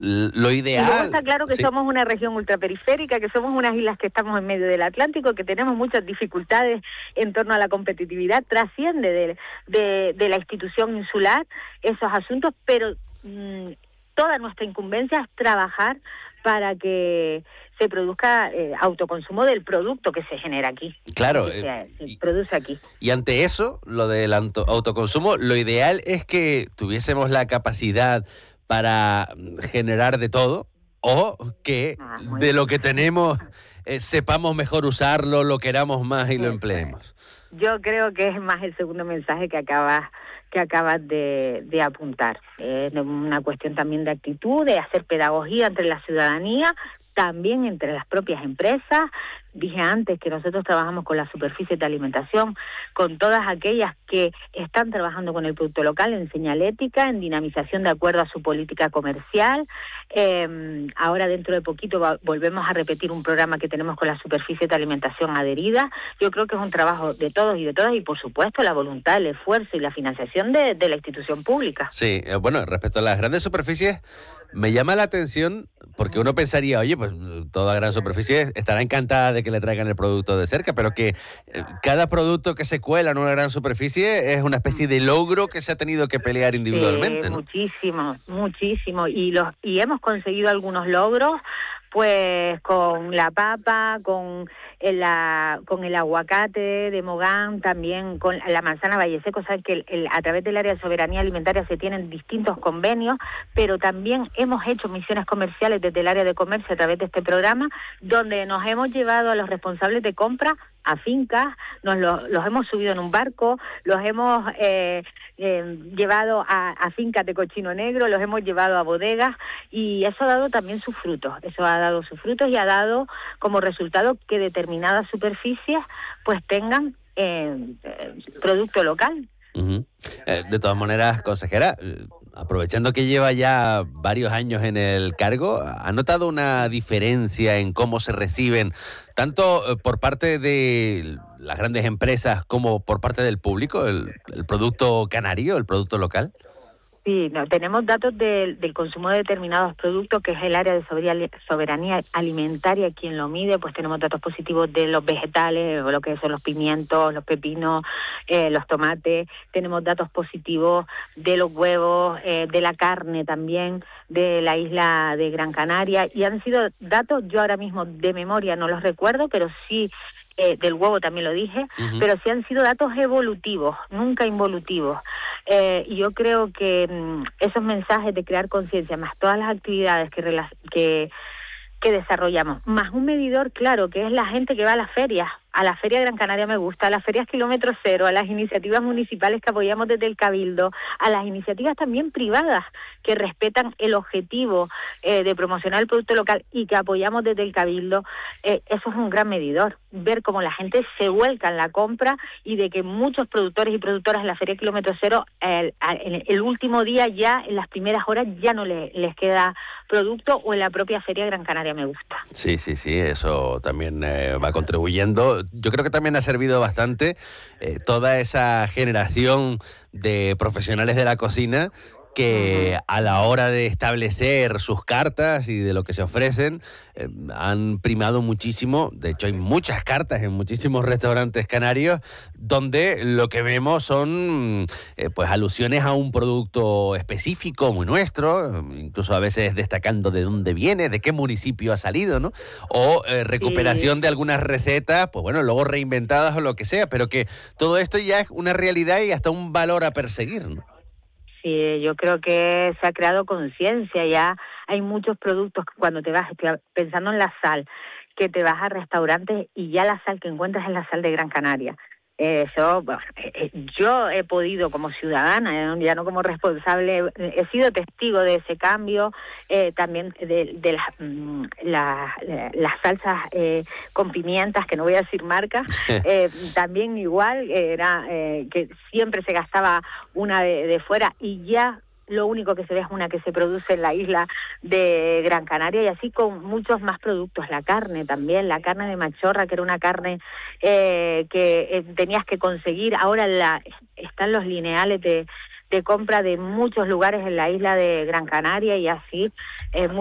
Lo Y luego ideal... está claro que sí. somos una región ultraperiférica, que somos unas islas que estamos en medio del Atlántico, que tenemos muchas dificultades en torno a la competitividad, trasciende de la institución insular esos asuntos, pero toda nuestra incumbencia es trabajar para que se produzca autoconsumo del producto que se genera aquí, Claro, que se produce aquí. y ante eso, lo del autoconsumo, lo ideal es que tuviésemos la capacidad para generar de todo, o que de lo que tenemos sepamos mejor usarlo, lo queramos más y lo Eso es. empleemos. Yo creo que es más el segundo mensaje que acabas de apuntar. Es una cuestión también de actitud, de hacer pedagogía entre la ciudadanía, también entre las propias empresas. Dije antes que nosotros trabajamos con la superficie de alimentación, con todas aquellas que están trabajando con el producto local en señalética, en dinamización de acuerdo a su política comercial. Ahora dentro de poquito volvemos a repetir un programa que tenemos con la superficie de alimentación adherida. Yo creo que es un trabajo de todos y de todas, y por supuesto la voluntad, el esfuerzo y la financiación de la institución pública. Sí, bueno, respecto a las grandes superficies, me llama la atención porque uno pensaría, oye, pues toda gran superficie estará encantada de que le traigan el producto de cerca, pero que cada producto que se cuela en una gran superficie es una especie de logro que se ha tenido que pelear individualmente, ¿no? Muchísimo. Y hemos conseguido algunos logros, pues con la papa, con el aguacate de Mogán, también con la manzana Valle Seco. Sabes que a través del área de soberanía alimentaria se tienen distintos convenios, pero también hemos hecho misiones comerciales desde el área de comercio a través de este programa, donde nos hemos llevado a los responsables de compra a fincas, los hemos subido en un barco, los hemos llevado a fincas de cochino negro, los hemos llevado a bodegas, y eso ha dado también sus frutos. Eso ha dado sus frutos y ha dado como resultado que determinadas superficies pues tengan producto local. Uh-huh. De todas maneras, consejera, aprovechando que lleva ya varios años en el cargo, ¿ha notado una diferencia en cómo se reciben, tanto por parte de las grandes empresas como por parte del público, el producto canario, el producto local? Sí, tenemos datos del consumo de determinados productos, que es el área de soberanía alimentaria quien lo mide. Pues tenemos datos positivos de los vegetales, lo que son los pimientos, los pepinos, los tomates. Tenemos datos positivos de los huevos, de la carne también, de la isla de Gran Canaria. Y han sido datos, yo ahora mismo de memoria no los recuerdo, pero sí... del huevo también lo dije, pero sí han sido datos evolutivos, nunca involutivos. Y yo creo que esos mensajes de crear conciencia, más todas las actividades que desarrollamos, más un medidor claro, que es la gente que va a las ferias. A la Feria de Gran Canaria me gusta, a las ferias Kilómetro Cero, a las iniciativas municipales que apoyamos desde el Cabildo, a las iniciativas también privadas que respetan el objetivo de promocionar el producto local y que apoyamos desde el Cabildo. Eso es un gran medidor, ver cómo la gente se vuelca en la compra, y de que muchos productores y productoras en la Feria Kilómetro Cero, en el último día ya, en las primeras horas, ya no les queda producto, o en la propia Feria Gran Canaria me gusta. Sí, eso también va contribuyendo. Yo creo que también ha servido bastante toda esa generación de profesionales de la cocina que a la hora de establecer sus cartas y de lo que se ofrecen han primado muchísimo. De hecho, hay muchas cartas en muchísimos restaurantes canarios donde lo que vemos son pues alusiones a un producto específico, muy nuestro, incluso a veces destacando de dónde viene, de qué municipio ha salido, ¿no? O recuperación de algunas recetas, pues bueno, luego reinventadas o lo que sea, pero que todo esto ya es una realidad y hasta un valor a perseguir, ¿no? Sí, yo creo que se ha creado conciencia. Ya hay muchos productos que cuando te vas, estoy pensando en la sal, que te vas a restaurantes y ya la sal que encuentras es la sal de Gran Canaria. Eso, bueno, yo he podido como ciudadana, ya no como responsable, he sido testigo de ese cambio, también de las salsas con pimientas, que no voy a decir marcas, también igual, era que siempre se gastaba una de fuera, y ya lo único que se ve es una que se produce en la isla de Gran Canaria, y así con muchos más productos. La carne también, la carne de machorra, que era una carne que tenías que conseguir, ahora están los lineales de compra de muchos lugares en la isla de Gran Canaria, y así